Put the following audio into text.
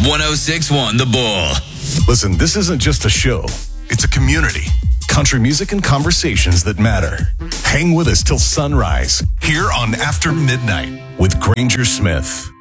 1061 The Bull. Listen, this isn't just a show. It's a community. Country music and conversations that matter. Hang with us till sunrise here on After Midnight with Granger Smith.